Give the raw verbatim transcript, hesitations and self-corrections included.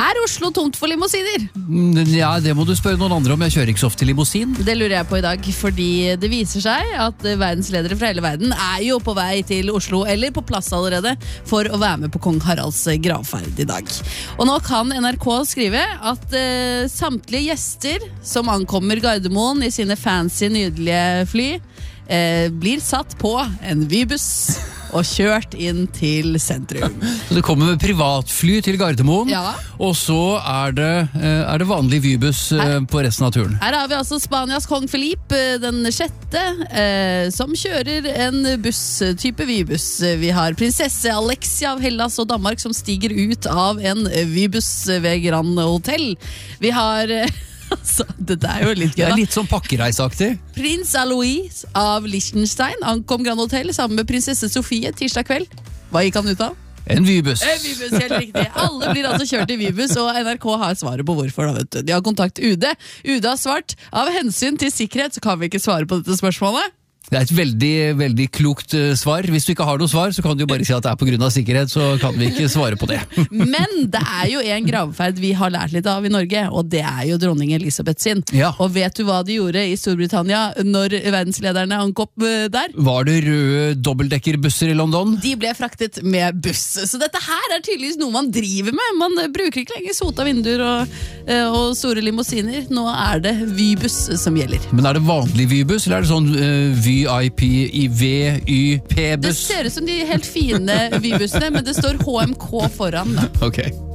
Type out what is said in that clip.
Er Oslo tomt for limousiner? Ja, det må du spørre noen andre om. Jeg kjører ikke så ofte limousin. Det lurer jeg på i dag, fordi det viser seg at verdensledere fra hele verden er jo på vei til Oslo, eller på plass allerede, for å være med på Kong Haralds gravferd i dag. Og nå kan N R K skrive at eh, samtlige gjester som ankommer Gardermoen i sine fancy, nydelige fly, eh, blir satt på en Vybuss og kjørt inn til sentrum. Så det kommer med privatfly til Gardermoen, Ja. og så er det, eh, er det vanlig Vybuss eh, på resten av turen. Her har vi altså Spanias kong Felipe den sjette, eh, som kjører en buss, type Vybuss. Vi har prinsesse Alexia av Hellas og Danmark som stiger ut av en Vybuss ved Grand Hotel. Vi har... Altså, det er jo litt gøy Det da. er litt sånn pakkereiseaktig. Prins Alois av Liechtenstein ankom Grand Hotel sammen med prinsesse Sofie tirsdag kveld. Hva gikk han ut av? En Vybuss. En Vybuss, helt riktig. Alle blir altså kjørt i Vybuss, og N R K har svaret på hvorfor. Da, vet du. De har kontakt U D. U D har svart av hensyn til sikkerhet, så kan vi ikke svare på dette spørsmålet. Det er et veldig, veldig klokt uh, svar. Hvis du ikke har noe svar, så kan du jo bare si at det er på grunn av sikkerhet, så kan vi ikke svare på det. Men det er jo en gravferd vi har lært litt av i Norge, og det er jo dronning Elisabeth sin. Ja. Og vet du hva de gjorde i Storbritannia når verdenslederne ankom uh, der? Var det røde dobbeltdekkerbusser i London? De ble fraktet med buss. Så dette her er tydeligvis noe man driver med. Man uh, bruker ikke lenger sota vinduer og, uh, og store limousiner. Nå er det Vybuss som gjelder. Men er det vanlig Vybuss, eller er det sånn uh, Vy V I P i V Y P-buss? Det ser ut som de helt fine Vybussene, men det står H M K foran da. Ok.